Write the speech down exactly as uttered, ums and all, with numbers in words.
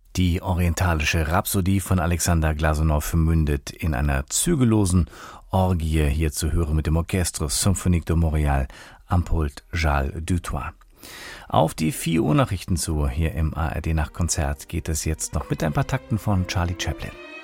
Die orientalische Rhapsodie von Alexander Glasunow mündet in einer zügellosen Orgie, hier zu hören mit dem Orchestre Symphonique de Montréal am Pult Charles Dutoit. Auf die vier Uhr Nachrichten zu, hier im A R D Nachtkonzert geht es jetzt noch mit ein paar Takten von Charlie Chaplin.